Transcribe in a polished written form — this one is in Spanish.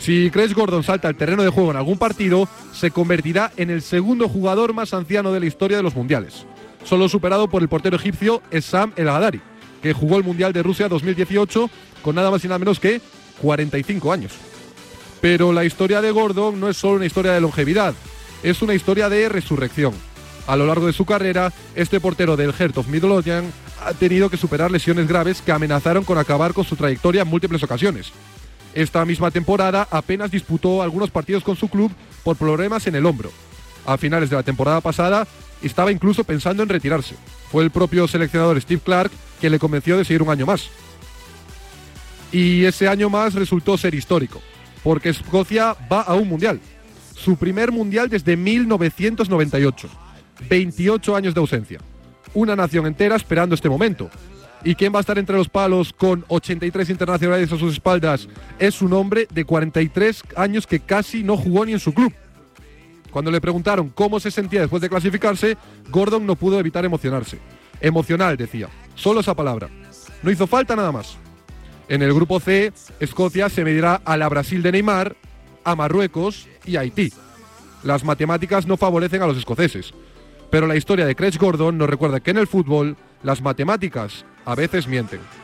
Si Craig Gordon salta al terreno de juego en algún partido, se convertirá en el segundo jugador más anciano de la historia de los mundiales, solo superado por el portero egipcio Essam El Hadari, que jugó el Mundial de Rusia 2018 con nada más y nada menos que 45 años. Pero la historia de Gordon no es solo una historia de longevidad, es una historia de resurrección. A lo largo de su carrera, este portero del Hertha of Midlothian ha tenido que superar lesiones graves que amenazaron con acabar con su trayectoria en múltiples ocasiones. Esta misma temporada apenas disputó algunos partidos con su club por problemas en el hombro. A finales de la temporada pasada estaba incluso pensando en retirarse. Fue el propio seleccionador Steve Clarke quien le convenció de seguir un año más. Y ese año más resultó ser histórico, porque Escocia va a un mundial. Su primer mundial desde 1998. 28 años de ausencia. Una nación entera esperando este momento. ¿Y quién va a estar entre los palos con 83 internacionales a sus espaldas? Es un hombre de 43 años que casi no jugó ni en su club. Cuando le preguntaron cómo se sentía después de clasificarse, Gordon no pudo evitar emocionarse. Emocional, decía. Solo esa palabra. No hizo falta nada más. En el grupo C, Escocia se medirá a la Brasil de Neymar, a Marruecos y a Haití. Las matemáticas no favorecen a los escoceses. Pero la historia de Craig Gordon nos recuerda que en el fútbol las matemáticas a veces mienten.